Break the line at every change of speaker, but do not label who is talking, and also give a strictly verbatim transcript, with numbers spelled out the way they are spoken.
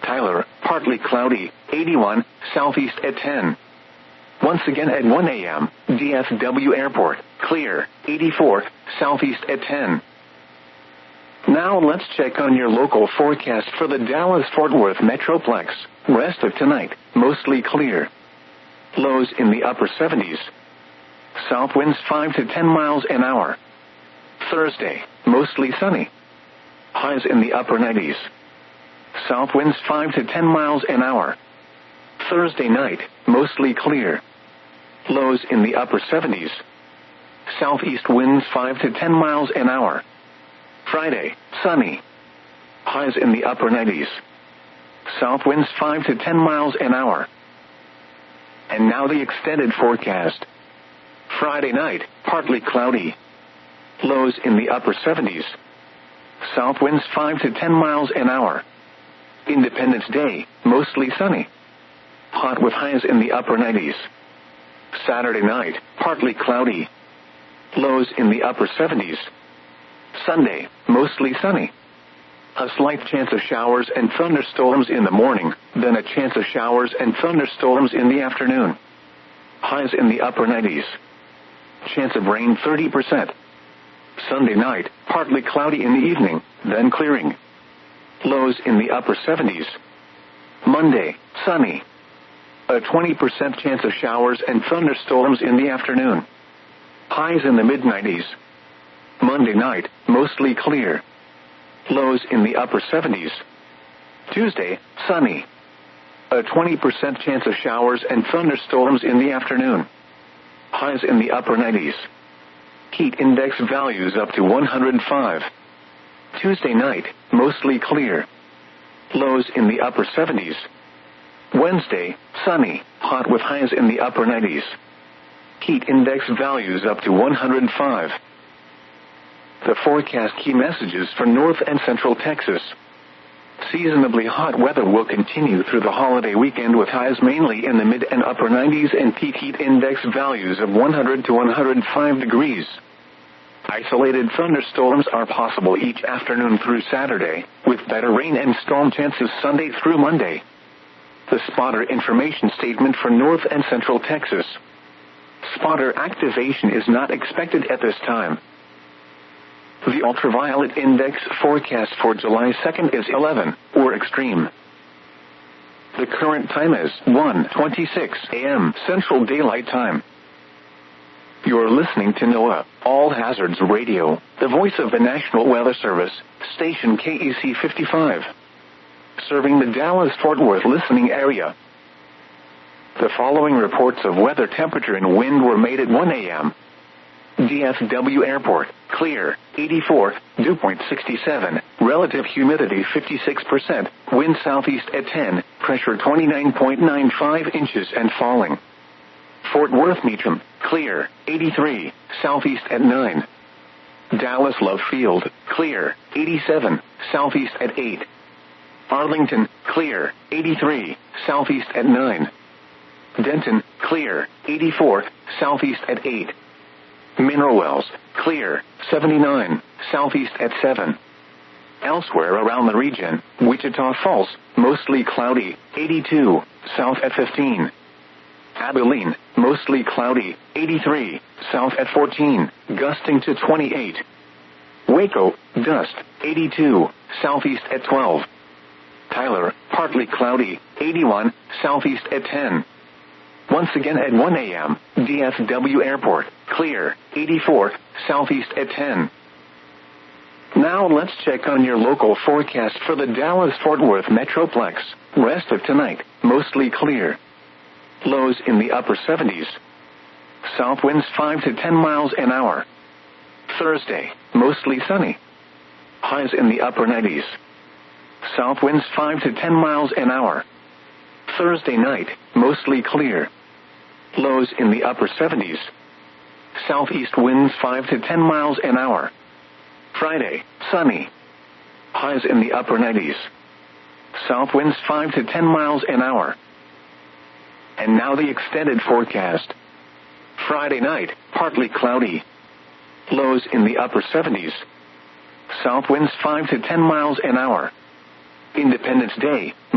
Tyler, partly cloudy, eighty-one, southeast at ten. Once again at one a.m., D F W Airport, clear, eighty-four, southeast at ten. Now let's check on your local forecast for the Dallas-Fort Worth Metroplex. Rest of tonight, mostly clear. Lows in the upper seventies. South winds five to ten miles an hour. Thursday, mostly sunny. Highs in the upper nineties. South winds five to ten miles an hour. Thursday night, mostly clear. Lows in the upper seventies. Southeast winds five to ten miles an hour. Friday, sunny. Highs in the upper nineties. South winds five to ten miles an hour. And now the extended forecast. Friday night, partly cloudy. Lows in the upper seventies. South winds five to ten miles an hour. Independence Day, mostly sunny. Hot with highs in the upper nineties. Saturday night, partly cloudy. Lows in the upper seventies. Sunday, mostly sunny. A slight chance of showers and thunderstorms in the morning, then a chance of showers and thunderstorms in the afternoon. Highs in the upper nineties. Chance of rain thirty percent. Sunday night, partly cloudy in the evening, then clearing. Lows in the upper seventies. Monday, sunny. A twenty percent chance of showers and thunderstorms in the afternoon. Highs in the mid nineties. Monday night, mostly clear. Lows in the upper seventies. Tuesday, sunny. A twenty percent chance of showers and thunderstorms in the afternoon. Highs in the upper nineties. Heat index values up to one hundred five. Tuesday night, mostly clear. Lows in the upper seventies. Wednesday, sunny, hot with highs in the upper nineties. Heat index values up to one hundred five. The forecast key messages for North and Central Texas. Seasonably hot weather will continue through the holiday weekend with highs mainly in the mid and upper nineties and peak heat index values of one hundred to one hundred five degrees. Isolated thunderstorms are possible each afternoon through Saturday, with better rain and storm chances Sunday through Monday. The spotter information statement for North and Central Texas. Spotter activation is not expected at this time. The ultraviolet index forecast for July second is eleven, or extreme. The current time is one twenty-six a.m. Central Daylight Time. You're listening to NOAA, All Hazards Radio, the voice of the National Weather Service, station K E C fifty-five. Serving the Dallas-Fort Worth listening area. The following reports of weather temperature and wind were made at one a.m. D F W Airport, clear, eighty-four, dew point sixty-seven, relative humidity fifty-six percent, wind southeast at ten, pressure twenty-nine point nine five inches and falling. Fort Worth Meacham, clear, eighty-three, southeast at nine. Dallas Love Field, clear, eighty-seven, southeast at eight. Arlington, clear, eighty-three, southeast at nine. Denton, clear, eighty-four, southeast at eight. Mineral Wells, clear, seventy-nine, southeast at seven. Elsewhere around the region, Wichita Falls, mostly cloudy, eighty-two, south at fifteen. Abilene, mostly cloudy, eighty-three, south at fourteen, gusting to twenty-eight. Waco, dust, eighty-two, southeast at twelve. Tyler, partly cloudy, eighty-one, southeast at ten. Once again at one a.m., D F W Airport, clear, eighty-four, southeast at ten. Now let's check on your local forecast for the Dallas-Fort Worth Metroplex. Rest of tonight, mostly clear. Lows in the upper seventies. South winds five to ten miles an hour. Thursday, mostly sunny. Highs in the upper nineties. South winds five to ten miles an hour. Thursday night, mostly clear. Lows in the upper seventies. Southeast winds five to ten miles an hour. Friday, sunny. Highs in the upper nineties. South winds five to ten miles an hour. And now the extended forecast. Friday night, partly cloudy. Lows in the upper seventies. South winds five to ten miles an hour. Independence Day,